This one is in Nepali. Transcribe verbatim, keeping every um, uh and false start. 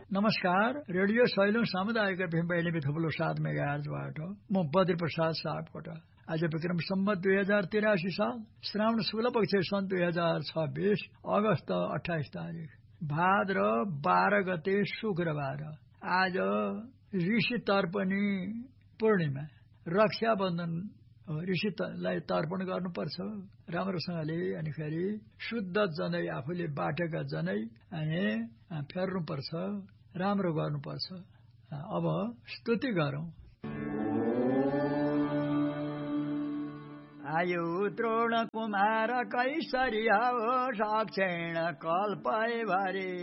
नमस्कार, रेडियो सैलुङ सामुदायिक एफएम बयानब्बे थुप्लो सात मेगाहर्जबाट म बद्री प्रसाद सापकोट। आज विक्रम सम्वत दुई हजार तिरासी साल श्रावण शुक्ल पक्ष सन् दुई हजार छब्बीस अगस्त अठाइस तारिक भाद्र बाह्र गते शुक्रबार। आज ऋषि तर्पणी पूर्णिमा, रक्षाबन्धन हो। ऋषिलाई तर्पण गर्नुपर्छ राम्रोसँगले। अनि फेरि शुद्ध जनै, आफूले बाटेका जनै अनि फेर्नुपर्छ, राम्रो गर्नुपर्छ। अब स्तुति गरौं। आयु द्रोण कुमार कैसरिया हो, साक्षेण कल्पै भरि